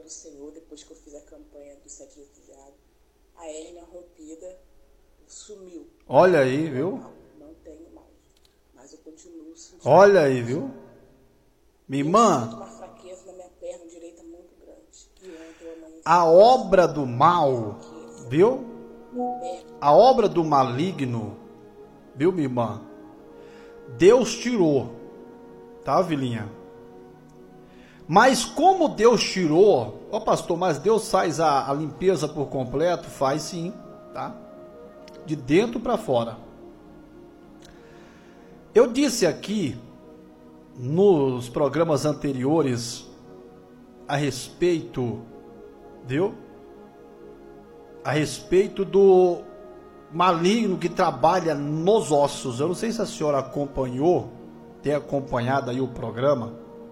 do Senhor, depois que eu fiz a campanha dos 7 litros de água, a hérnia rompida sumiu. Olha aí, viu? Não tenho mais. Mas eu continuo sentindo. Olha aí, viu? Minha irmã, Eu sinto uma fraqueza na minha perna direita muito grande. E ontem eu amanheci. a obra do mal, viu? A obra do maligno, viu, minha irmã? Deus tirou, tá, Vilinha? Mas como Deus tirou, ó pastor, mas Deus faz a limpeza por completo? Faz sim, tá? De dentro para fora. Eu disse aqui, nos programas anteriores, a respeito, viu? A respeito do maligno que trabalha nos ossos. Eu não sei se a senhora acompanhou, tem acompanhado aí o programa.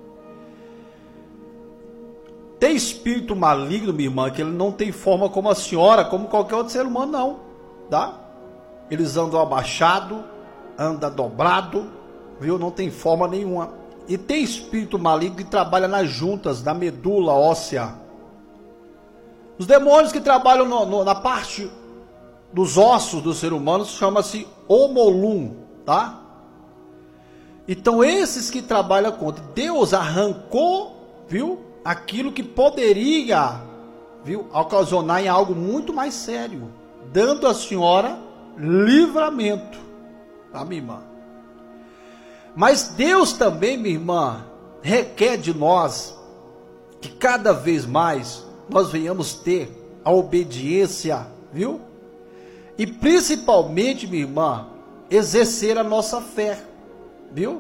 Tem espírito maligno, minha irmã, que ele não tem forma como a senhora, como qualquer outro ser humano, não, tá? Eles andam abaixado, anda dobrado, viu? Não tem forma nenhuma. E tem espírito maligno que trabalha nas juntas, na medula óssea. Os demônios que trabalham na parte dos ossos do ser humano chama-se homolum, tá? Então esses que trabalham contra, Deus arrancou, viu? Aquilo que poderia, viu? Ocasionar em algo muito mais sério, dando à senhora livramento, tá, minha irmã? Mas Deus também, minha irmã, requer de nós que cada vez mais nós venhamos ter a obediência, viu? E principalmente, minha irmã, exercer a nossa fé, viu?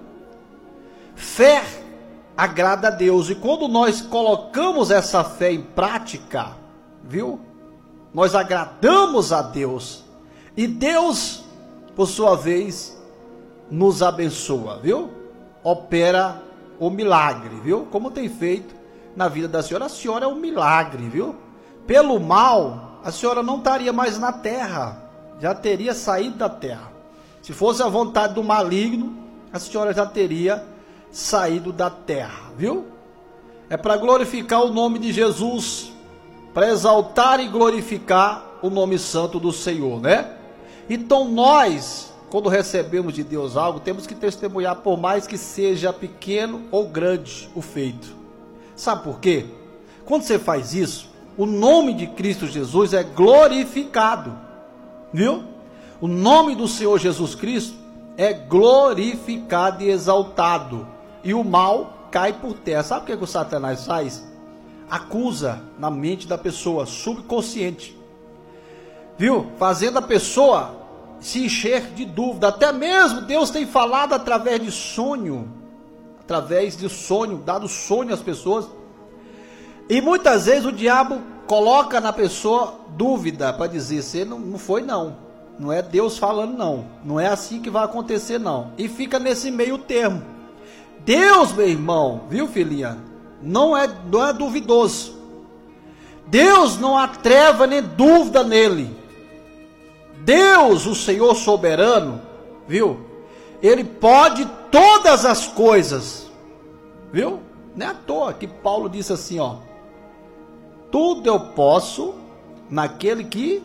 Fé agrada a Deus, e quando nós colocamos essa fé em prática, viu? Nós agradamos a Deus, e Deus, por sua vez, nos abençoa, viu? Opera o milagre, viu? Como tem feito na vida da senhora. A senhora é um milagre, viu? Pelo mal, a senhora não estaria mais na terra, já teria saído da terra. Se fosse a vontade do maligno, a senhora já teria saído da terra, viu? É para glorificar o nome de Jesus, para exaltar e glorificar o nome santo do Senhor, né? Então nós, quando recebemos de Deus algo, temos que testemunhar, por mais que seja pequeno ou grande o feito. Sabe por quê? Quando você faz isso, o nome de Cristo Jesus é glorificado, viu? O nome do Senhor Jesus Cristo é glorificado e exaltado, e o mal cai por terra. Sabe o que o Satanás faz? Acusa na mente da pessoa, subconsciente, viu? Fazendo a pessoa se encher de dúvida. Até mesmo Deus tem falado através de sonho, dado sonho às pessoas, e muitas vezes o diabo coloca na pessoa dúvida, para dizer, você não foi não é Deus falando não é assim que vai acontecer não, e fica nesse meio termo. Deus, meu irmão, viu, filhinha, não é duvidoso. Deus não há treva nem dúvida nele. Deus, o Senhor soberano, viu? Ele pode todas as coisas, viu? Não é à toa que Paulo disse assim, ó: tudo eu posso naquele que...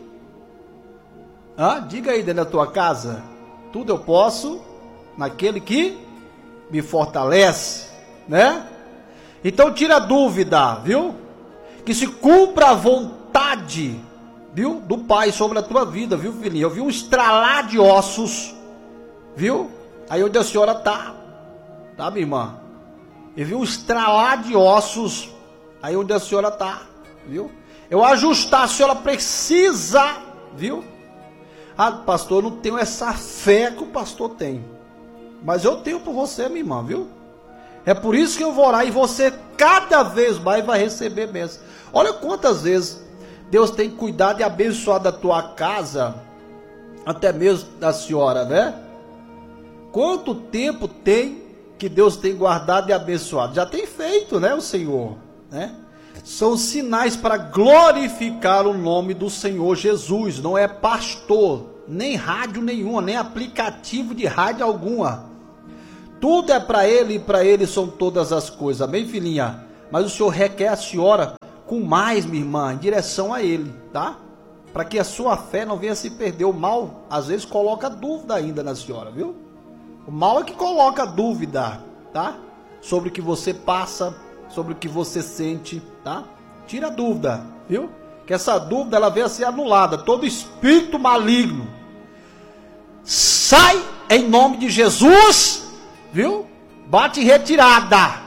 diga aí dentro da tua casa: tudo eu posso naquele que me fortalece, né? Então tira a dúvida, viu? Que se cumpra a vontade, viu, do Pai sobre a tua vida, viu, filhinha? Eu vi um estralar de ossos, viu? Aí onde a senhora tá, minha irmã? Eu vi um estralar de ossos aí onde a senhora tá, viu? Eu ajustar, a senhora precisa, viu? Pastor, eu não tenho essa fé que o pastor tem, mas eu tenho por você, minha irmã, viu? É por isso que eu vou orar, e você cada vez mais vai receber bênção. Olha quantas vezes Deus tem cuidado e abençoado a tua casa, até mesmo da senhora, né? Quanto tempo tem que Deus tem guardado e abençoado? Já tem feito, né, o Senhor, né? São sinais para glorificar o nome do Senhor Jesus. Não é pastor, nem rádio nenhuma, nem aplicativo de rádio alguma. Tudo é para Ele, e para Ele são todas as coisas. Amém, filhinha? Mas o Senhor requer a senhora com mais, minha irmã, em direção a ele, tá? Para que a sua fé não venha se perder. O mal, às vezes, coloca dúvida ainda na senhora, viu? O mal é que coloca dúvida, tá? Sobre o que você passa, sobre o que você sente, tá? Tira a dúvida, viu? Que essa dúvida, ela venha a ser anulada. Todo espírito maligno, sai em nome de Jesus, viu? Bate em retirada.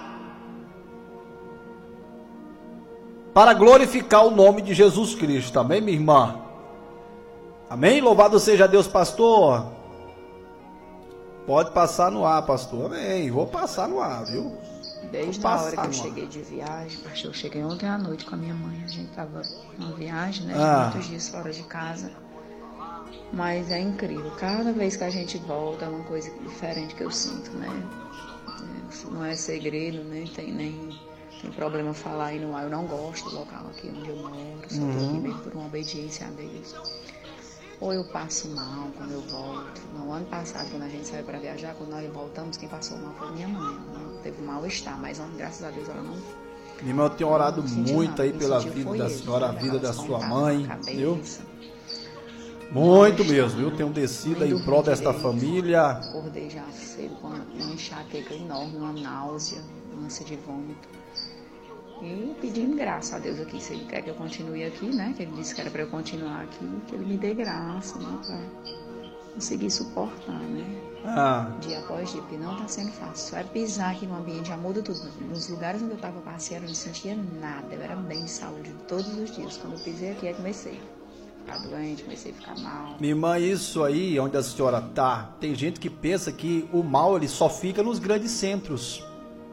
Para glorificar o nome de Jesus Cristo. Amém, minha irmã? Amém? Louvado seja Deus, pastor. Pode passar no ar, pastor. Amém. Vou passar no ar, viu? Desde a hora que eu cheguei de viagem, pastor, eu cheguei ontem à noite com a minha mãe. A gente estava numa viagem, né? Muitos dias fora de casa. Mas é incrível. Cada vez que a gente volta é uma coisa diferente que eu sinto, né? Não é segredo, né? Tem problema falar aí no ar. Eu não gosto do local aqui onde eu moro. Só tô aqui meio por uma obediência a Deus. Ou eu passo mal quando eu volto. No ano passado, quando a gente saiu para viajar, quando nós voltamos, quem passou mal foi minha mãe. Ela teve mal-estar, mas graças a Deus ela não. Minha irmã, eu tenho orado muito aí pela vida da senhora, a vida da sua mãe, viu? Muito mesmo, viu? Tenho descido aí em prol desta família. Acordei já cedo com uma enxaqueca enorme, uma náusea, ânsia de vômito. E pedindo graça a Deus aqui, se Ele quer que eu continue aqui, né? Que Ele disse que era para eu continuar aqui, que Ele me dê graça, né? Para conseguir suportar, né? Dia após dia, porque não está sendo fácil. Só é pisar aqui no ambiente, já muda tudo. Nos lugares onde eu estava passeando, eu não sentia nada. Eu era bem de saúde todos os dias. Quando eu pisei aqui, eu comecei a ficar doente, comecei a ficar mal. Minha irmã, isso aí, onde a senhora tá, tem gente que pensa que o mal, ele só fica nos grandes centros.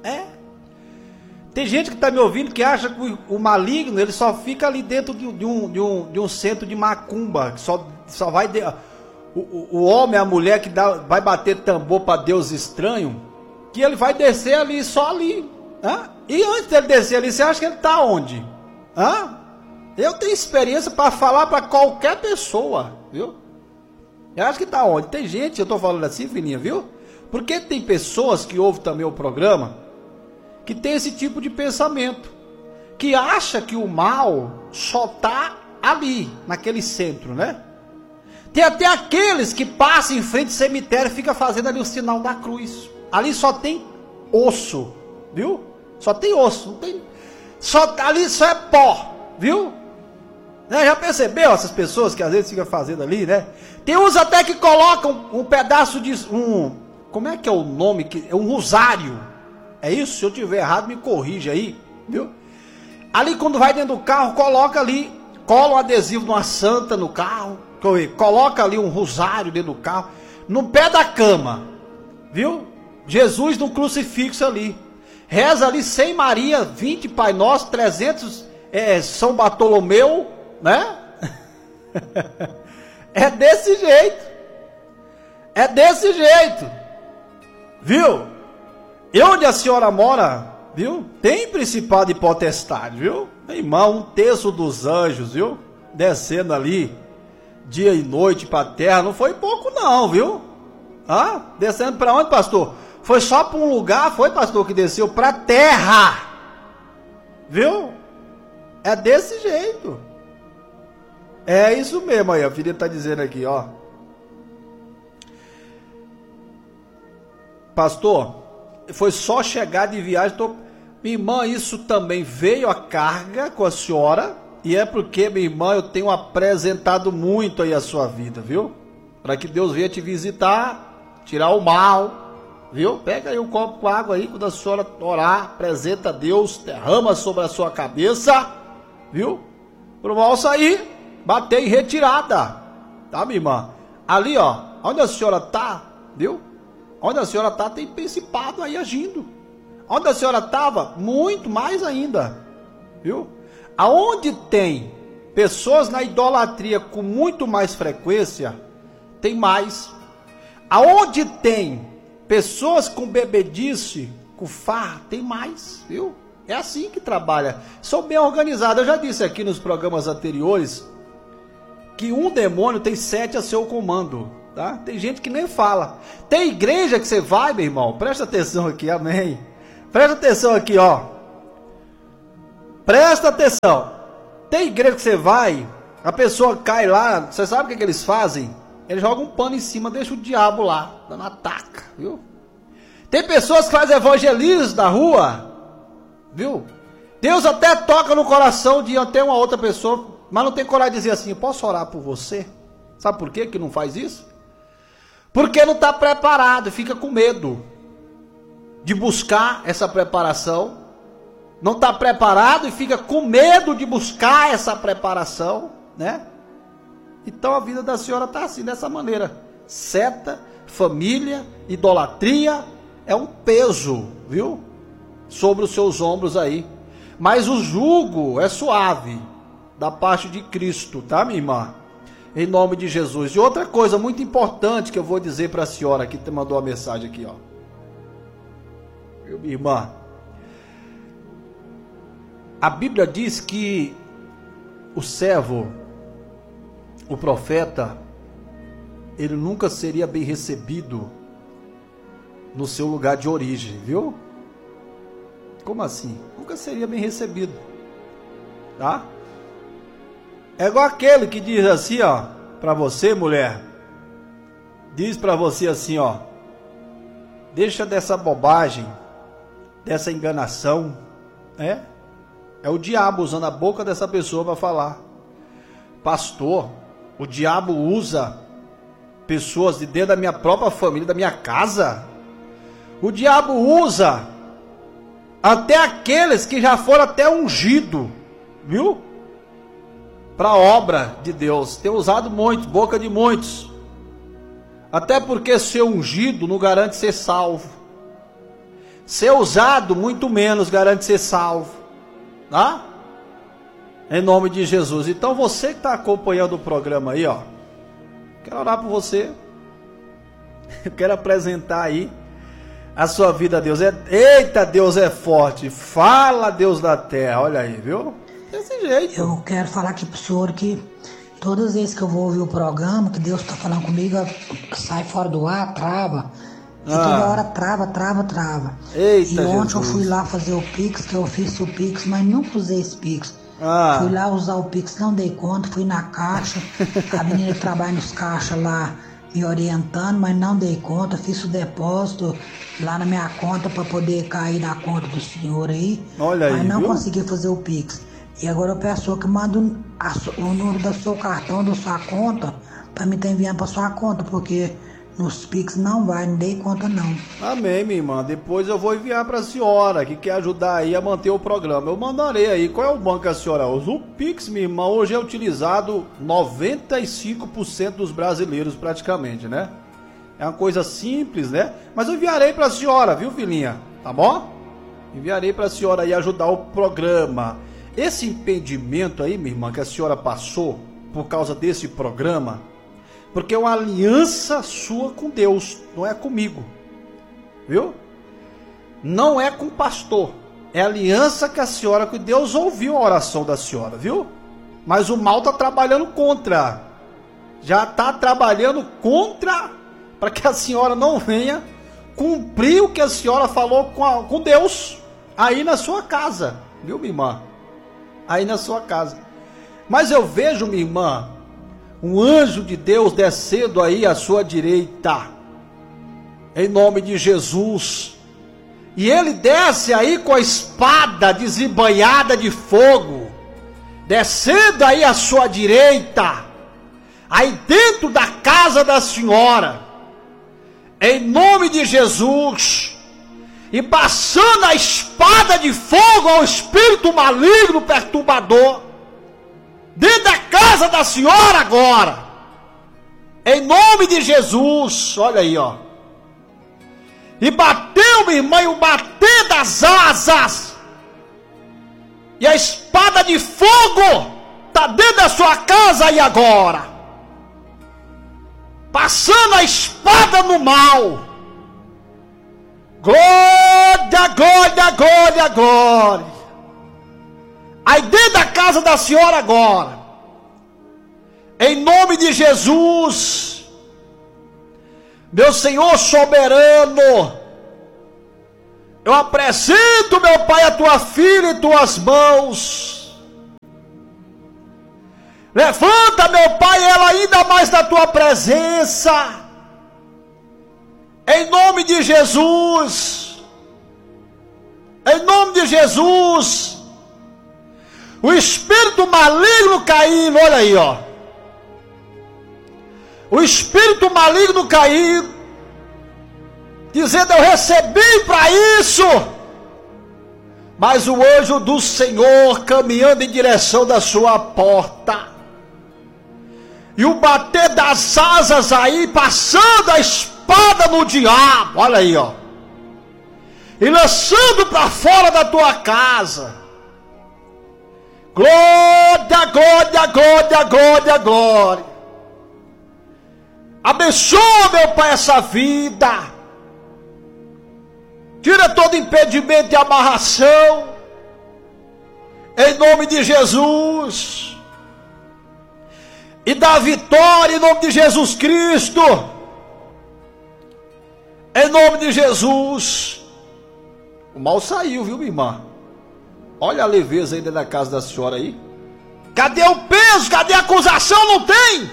Tem gente que está me ouvindo que acha que o maligno, ele só fica ali dentro de um centro de macumba, que só vai... O homem, a mulher que vai bater tambor para Deus estranho, que ele vai descer ali, só ali. E antes dele descer ali, você acha que ele está onde? Eu tenho experiência para falar para qualquer pessoa, viu? Eu acho que está onde? Tem gente, eu estou falando assim, filhinha, viu? Porque tem pessoas que ouvem também o programa, que tem esse tipo de pensamento, que acha que o mal só está ali, naquele centro, né? Tem até aqueles que passam em frente ao cemitério e ficam fazendo ali o sinal da cruz. Ali só tem osso, viu? Só tem osso, não tem... ali só é pó, viu? Já percebeu essas pessoas que às vezes ficam fazendo ali, né? Tem uns até que colocam um pedaço de... como é que é o nome? É um rosário. É isso? Se eu tiver errado, me corrija aí, viu? Ali quando vai dentro do carro, coloca ali, cola um adesivo de uma santa no carro, coloca ali um rosário dentro do carro, no pé da cama, viu? Jesus no crucifixo ali, reza ali 100 Maria, 20 Pai Nosso, 300 São Bartolomeu, né? É desse jeito, viu? E onde a senhora mora, viu? Tem principado e potestade, viu? Irmão, 1/3 dos anjos, viu? Descendo ali, dia e noite para a terra, não foi pouco não, viu? Descendo para onde, pastor? Foi só para um lugar, foi, pastor, que desceu para a terra, viu? É desse jeito. É isso mesmo aí, a filha está dizendo aqui, ó. Pastor, foi só chegar de viagem. Minha irmã, isso também veio a carga com a senhora. E é porque, minha irmã, eu tenho apresentado muito aí a sua vida, viu? Para que Deus venha te visitar, tirar o mal, viu? Pega aí um copo com água aí, quando a senhora orar, apresenta a Deus, derrama sobre a sua cabeça, viu? Para o mal sair, bater em retirada, tá, minha irmã? Ali, ó, onde a senhora tá, viu? Onde a senhora está, tem principado aí agindo. Onde a senhora estava, muito mais ainda. Viu? Aonde tem pessoas na idolatria com muito mais frequência, tem mais. Aonde tem pessoas com bebedice, com farra, tem mais. Viu? É assim que trabalha. São bem organizados. Eu já disse aqui nos programas anteriores que um demônio tem 7 a seu comando. Tá? Tem gente que nem fala. Tem igreja que você vai, meu irmão, presta atenção aqui, amém. Presta atenção aqui, ó. Presta atenção. Tem igreja que você vai, a pessoa cai lá, você sabe o que eles fazem? Eles jogam um pano em cima, deixa o diabo lá, dando ataca, viu? Tem pessoas que fazem evangelismo na rua, viu? Deus até toca no coração de até uma outra pessoa, mas não tem coragem de dizer assim, posso orar por você? Sabe por quê que não faz isso? Porque não está preparado, fica com medo de buscar essa preparação. Não está preparado e fica com medo de buscar essa preparação, né? Então a vida da senhora está assim, dessa maneira. Seta, família, idolatria, é um peso, viu? Sobre os seus ombros aí. Mas o jugo é suave, da parte de Cristo, tá, minha irmã? Em nome de Jesus. E outra coisa muito importante que eu vou dizer para a senhora que te mandou a mensagem aqui, ó. Minha irmã, a Bíblia diz que o servo, o profeta, ele nunca seria bem recebido no seu lugar de origem, viu? Como assim? Nunca seria bem recebido, tá? É igual aquele que diz assim, ó, para você, mulher, diz para você assim, ó, deixa dessa bobagem, dessa enganação, né? É o diabo usando a boca dessa pessoa para falar. Pastor, o diabo usa pessoas de dentro da minha própria família, da minha casa. O diabo usa até aqueles que já foram até ungidos, viu? Para a obra de Deus. Tem usado muito, boca de muitos. Até porque ser ungido não garante ser salvo. Ser usado muito menos garante ser salvo. Tá? Em nome de Jesus. Então você que está acompanhando o programa aí, ó, quero orar por você. Eu quero apresentar aí a sua vida a Deus. Eita, Deus é forte. Fala, Deus da terra. Olha aí, viu? Desse jeito. Eu quero falar aqui pro senhor que todas as vezes que eu vou ouvir o programa, que Deus está falando comigo, sai fora do ar, trava. E toda hora trava. Eita, e ontem Jesus. eu fui lá fazer o Pix, que eu fiz o Pix, mas não usei esse Pix. Fui lá usar o Pix, não dei conta, fui na caixa, a menina que trabalha nos caixas lá me orientando, mas não dei conta, fiz o depósito lá na minha conta para poder cair na conta do senhor aí. Olha aí, mas não viu? consegui fazer o Pix. E agora eu peço que manda o número do seu cartão, da sua conta, para me estar enviando para sua conta, porque nos Pix não vai, não dei conta não. Amém, minha irmã. Depois eu vou enviar para a senhora que quer ajudar aí a manter o programa. Eu mandarei aí. Qual é o banco que a senhora usa? O Pix, minha irmã, hoje é utilizado 95% dos brasileiros praticamente, né? É uma coisa simples, né? Mas eu enviarei para a senhora, viu, filhinha? Tá bom? Enviarei para a senhora aí ajudar o programa. Esse impedimento aí, minha irmã, que a senhora passou por causa desse programa, porque é uma aliança sua com Deus, não é comigo, viu? Não é com o pastor, é aliança que a senhora, que Deus ouviu a oração da senhora, viu? Mas o mal está trabalhando contra, já está trabalhando contra, para que a senhora não venha cumprir o que a senhora falou com Deus, aí na sua casa, viu, minha irmã? Aí na sua casa. Mas eu vejo, minha irmã, um anjo de Deus descendo aí à sua direita, em nome de Jesus, e ele desce aí com a espada desembainhada de fogo, descendo aí à sua direita, aí dentro da casa da senhora, em nome de Jesus, e passando a espada de fogo ao espírito maligno perturbador, dentro da casa da senhora agora, em nome de Jesus. Olha aí, ó, e bateu, minha irmã, e o bater das asas, e a espada de fogo está dentro da sua casa aí agora, passando a espada no mal. Glória, glória, glória, glória. Aí dentro da casa da senhora agora, em nome de Jesus, meu Senhor soberano, eu apresento, meu Pai, a tua filha em tuas mãos. Levanta, meu Pai, ela ainda mais na tua presença. Em nome de Jesus. Em nome de Jesus. O espírito maligno caindo, olha aí, ó. O espírito maligno caindo, dizendo: eu recebi para isso. Mas o anjo do Senhor caminhando em direção da sua porta. E o bater das asas aí, passando a espada no diabo, olha aí, ó. E lançando para fora da tua casa. Glória, glória, glória, glória, glória. Abençoa, meu Pai, essa vida. Tira todo impedimento e amarração. Em nome de Jesus. E dá vitória em nome de Jesus Cristo. Em nome de Jesus. O mal saiu, viu, minha irmã? Olha a leveza aí dentro da casa da senhora aí. Cadê o peso? Cadê a acusação? Não tem.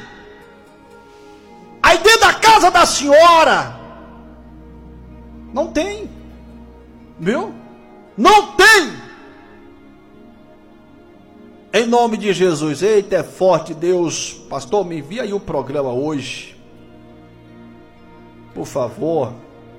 Aí dentro da casa da senhora não tem. Viu? Não tem. Em nome de Jesus. Eita, é forte, Deus. Pastor, me envia aí o programa hoje, por favor.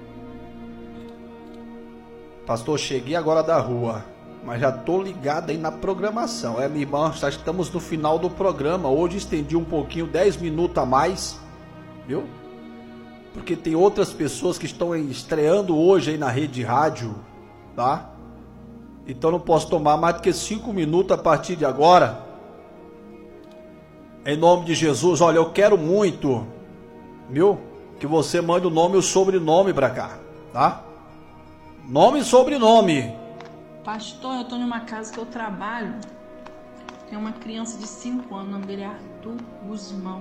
Pastor, cheguei agora da rua, mas já estou ligado aí na programação. Minha irmã, já estamos no final do programa. Hoje estendi um pouquinho, 10 minutos a mais, viu? Porque tem outras pessoas que estão estreando hoje aí na rede rádio, tá? Então não posso tomar mais do que 5 minutos a partir de agora. Em nome de Jesus. Olha, eu quero muito, viu, que você mande o nome e o sobrenome para cá, tá? Nome e sobrenome. Pastor, eu estou numa casa que eu trabalho. Tem uma criança de 5 anos, o nome dele é Arthur Guzmão.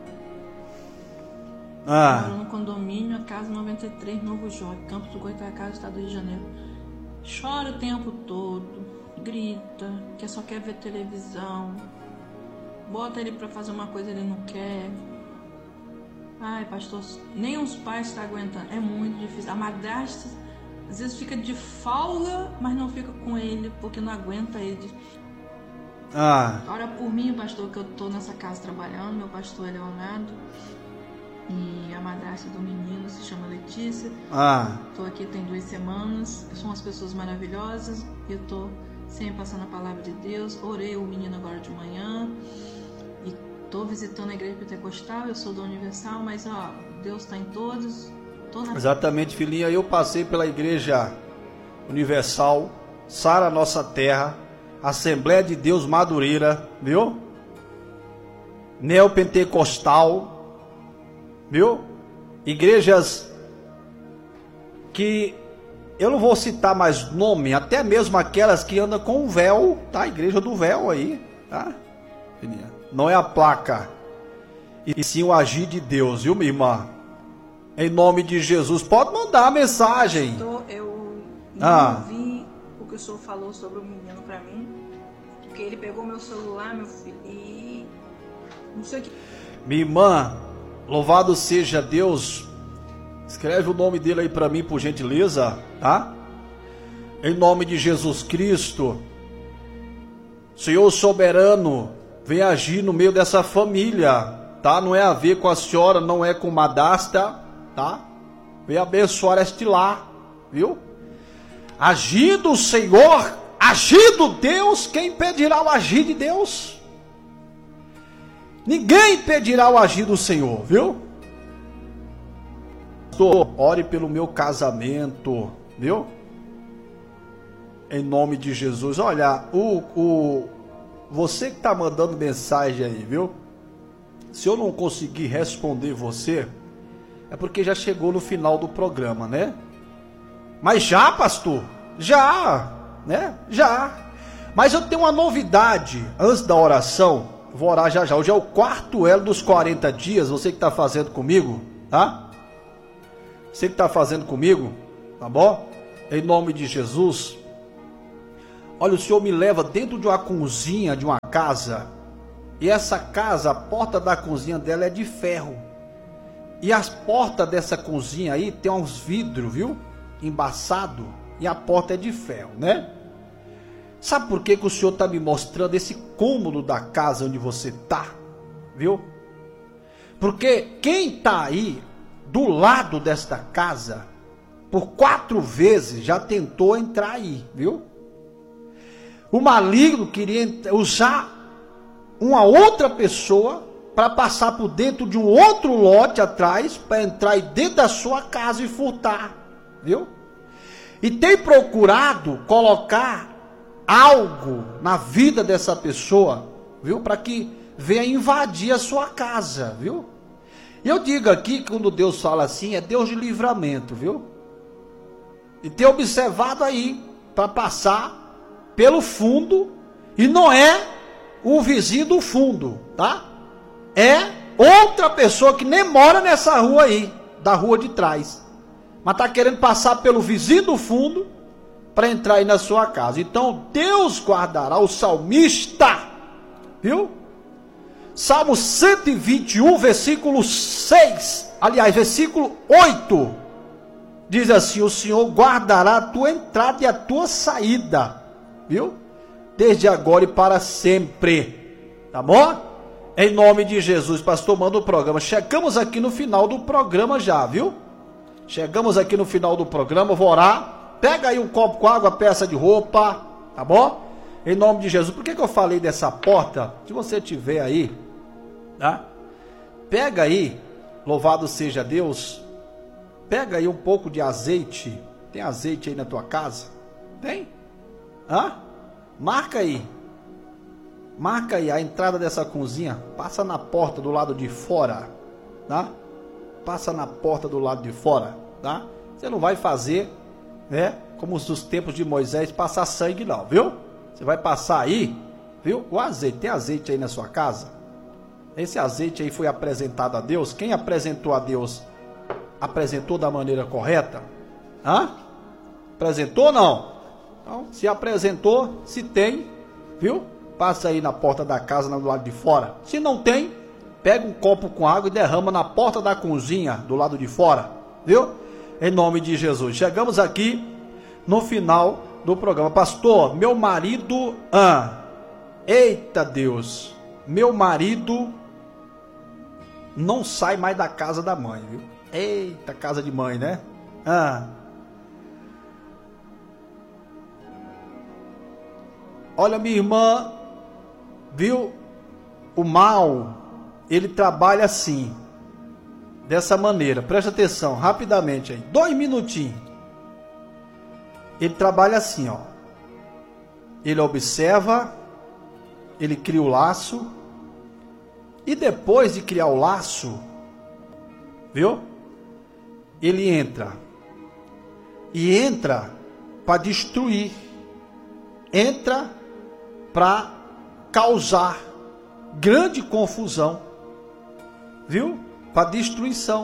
Moro no condomínio, a casa 93, Novo Jorge, Campos do Goitacazes, Estado do Rio de Janeiro. Chora o tempo todo, grita, que só quer ver televisão. Bota ele para fazer uma coisa, ele não quer. Ai, pastor, nem os pais estão aguentando, é muito difícil. A madrasta às vezes fica de folga, mas não fica com ele, porque não aguenta ele. Ora por mim, pastor, que eu tô nessa casa trabalhando. Meu pastor é Leonardo. E a madrasta do menino se chama Letícia. Tô aqui tem 2 semanas. São umas pessoas maravilhosas. Eu tô sempre passando a palavra de Deus. Orei o menino agora de manhã. E tô visitando a igreja pentecostal. Eu sou da Universal, mas ó, Deus tá em todos. Exatamente, filhinha. Eu passei pela igreja Universal, Sara Nossa Terra, Assembleia de Deus Madureira, viu? Neopentecostal, viu? Igrejas que eu não vou citar mais nome, até mesmo aquelas que andam com o véu, tá? A igreja do véu aí, tá? Filhinha, não é a placa, e sim o agir de Deus, viu, minha irmã? Em nome de Jesus, pode mandar a mensagem. Eu não ouvi o que o senhor falou sobre o menino pra mim, porque ele pegou meu celular, meu filho, e não sei o que. Minha irmã, louvado seja Deus. Escreve o nome dele aí pra mim, por gentileza, tá? Em nome de Jesus Cristo. Senhor soberano, vem agir no meio dessa família, tá? Não é a ver com a senhora, não é com Madasta, tá? Vem abençoar este lar, viu? Agindo o Senhor, agindo Deus, quem impedirá o agir de Deus? Ninguém impedirá o agir do Senhor, viu? Ore pelo meu casamento, viu? Em nome de Jesus. Olha, você que está mandando mensagem aí, viu? Se eu não conseguir responder você, é porque já chegou no final do programa, né? Mas já, pastor? Já, né? Já. Mas eu tenho uma novidade antes da oração. Vou orar já já. Hoje é o 4º elo dos 40 dias. Você que está fazendo comigo, tá? Você que está fazendo comigo, tá bom? em nome de Jesus. Olha, o Senhor me leva dentro de uma cozinha, de uma casa, e essa casa, a porta da cozinha dela é de ferro, e as portas dessa cozinha aí tem uns vidros, viu, embaçado, e a porta é de ferro, né? Sabe por que o Senhor está me mostrando esse cômodo da casa onde você está, viu? Porque quem está aí do lado desta casa, por 4 vezes já tentou entrar aí, viu? O maligno queria usar uma outra pessoa para passar por dentro de um outro lote atrás, para entrar aí dentro da sua casa e furtar, viu? E tem procurado colocar algo na vida dessa pessoa, viu? Para que venha invadir a sua casa, viu? E eu digo aqui que quando Deus fala assim, é Deus de livramento, viu? E tem observado aí, para passar pelo fundo, e não é o vizinho do fundo, tá? É outra pessoa que nem mora nessa rua aí, da rua de trás, mas está querendo passar pelo vizinho do fundo, para entrar aí na sua casa. Então Deus guardará o salmista, viu? Salmo 121, versículo 6, aliás, versículo 8, diz assim: o Senhor guardará a tua entrada e a tua saída, viu? Desde agora e para sempre, tá bom? Em nome de Jesus. Pastor, manda o programa. Chegamos aqui no final do programa já, viu? Chegamos aqui no final do programa, vou orar. Pega aí um copo com água, peça de roupa, tá bom? Em nome de Jesus. Por que eu falei dessa porta? Se você tiver aí, tá? Pega aí, louvado seja Deus. Pega aí um pouco de azeite. Tem azeite aí na tua casa? Tem? Hã? Marca aí. Marca aí a entrada dessa cozinha. Passa na porta do lado de fora, tá? Passa na porta do lado de fora, tá? Você não vai fazer, né, como nos tempos de Moisés, passar sangue não, viu? Você vai passar aí, viu? O azeite, tem azeite aí na sua casa? Esse azeite aí foi apresentado a Deus? Quem apresentou a Deus? Apresentou da maneira correta? Hã? Apresentou ou não? Então, se apresentou, se tem, viu? Passa aí na porta da casa, do lado de fora. Se não tem, pega um copo com água e derrama na porta da cozinha, do lado de fora, viu? Em nome de Jesus. Chegamos aqui no final do programa. Pastor, meu marido... eita Deus! Meu marido não sai mais da casa da mãe, viu? Eita, casa de mãe, né? Olha, minha irmã, viu? O mal, ele trabalha assim, dessa maneira. Presta atenção, rapidamente aí, 2 minutinhos. Ele trabalha assim, ó. Ele observa, ele cria o laço, e depois de criar o laço, viu? Ele entra. E entra para destruir. Entra para causar grande confusão, viu? Para destruição.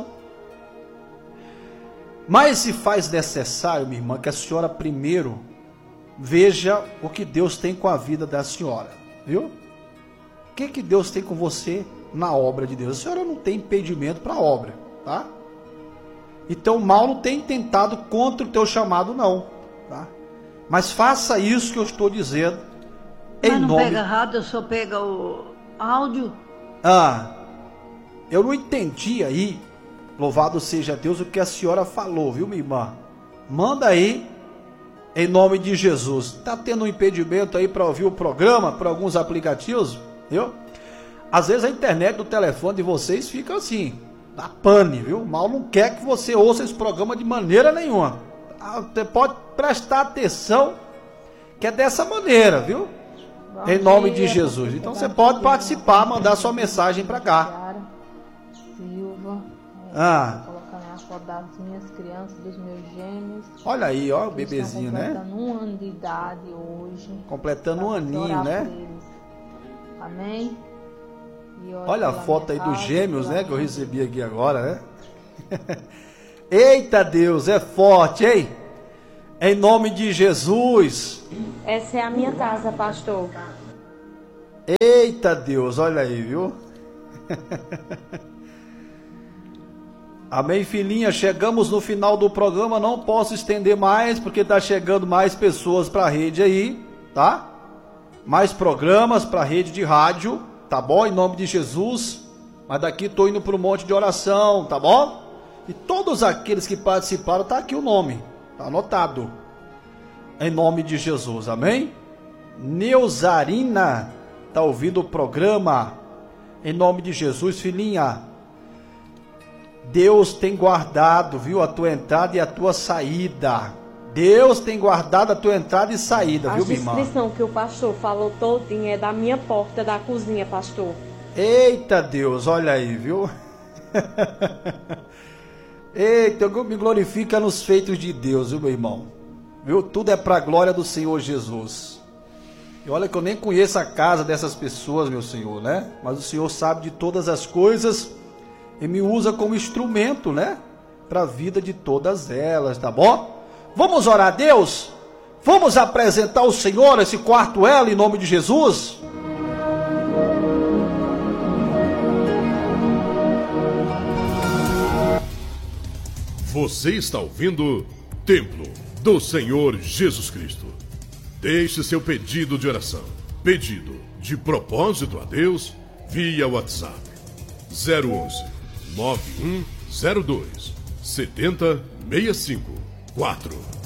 Mas se faz necessário, minha irmã, que a senhora primeiro veja o que Deus tem com a vida da senhora, viu? O que Deus tem com você na obra de Deus? A senhora não tem impedimento para a obra, tá? Então o mal não tem tentado contra o teu chamado não, tá? Mas faça isso que eu estou dizendo. Mas não pega rádio, só pega o áudio? Eu não entendi aí, louvado seja Deus, o que a senhora falou, viu, minha irmã? Manda aí, em nome de Jesus. Está tendo um impedimento aí para ouvir o programa, por alguns aplicativos, viu? Às vezes a internet do telefone de vocês fica assim, dá pane, viu? O mal não quer que você ouça esse programa de maneira nenhuma. Você pode prestar atenção, que é dessa maneira, viu? Bom em nome de Jesus. Então você pode participar, mandar sua mensagem para cá. Silva, colocando a foto das minhas crianças, dos meus gêmeos. Olha aí, ó, o bebezinho, né? Completando 1 ano de idade hoje. Completando 1 aninho, né? Amém? Olha a foto aí dos gêmeos, né? Que eu recebi aqui agora, né? Eita Deus, é forte, hein? Em nome de Jesus. Essa é a minha casa, pastor. Eita Deus, olha aí, viu? Amém, filhinha, chegamos no final do programa, não posso estender mais, porque tá chegando mais pessoas para a rede aí, tá? Mais programas para a rede de rádio, tá bom? Em nome de Jesus. Mas daqui tô indo para um monte de oração, tá bom? E todos aqueles que participaram, tá aqui o nome, tá anotado. Em nome de Jesus, amém? Neusarina tá ouvindo o programa. Em nome de Jesus, filhinha. Deus tem guardado, viu, a tua entrada e a tua saída. Deus tem guardado a tua entrada e saída, viu, minha irmã? A descrição que o pastor falou todinha é da minha porta da cozinha, pastor. Eita Deus, olha aí, viu? Eita, eu me glorifica nos feitos de Deus, viu, meu irmão? Viu? Tudo é para a glória do Senhor Jesus. E olha que eu nem conheço a casa dessas pessoas, meu Senhor, né? Mas o Senhor sabe de todas as coisas e me usa como instrumento, né? Para a vida de todas elas, tá bom? Vamos orar a Deus? Vamos apresentar ao Senhor esse quarto elo em nome de Jesus? Você está ouvindo Templo do Senhor Jesus Cristo. Deixe seu pedido de oração, pedido de propósito a Deus via WhatsApp 011 9102 7065 4.